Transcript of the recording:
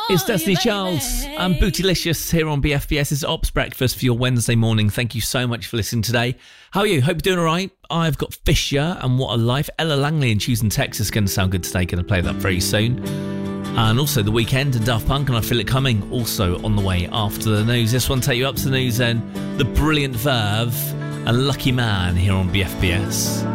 It's Destiny Childs and Bootylicious here on BFBS. It's Ops Breakfast for your Wednesday morning. Thank you so much for listening today. How are you? Hope you're doing all right. I've got Fisher and What a Life. Ella Langley in Choosing Texas going to sound good today. Going to play that very soon. And also The Weeknd and Daft Punk and I Feel It Coming also on the way after the news. This one take you up to the news then. The Brilliant Verve and Lucky Man here on BFBS.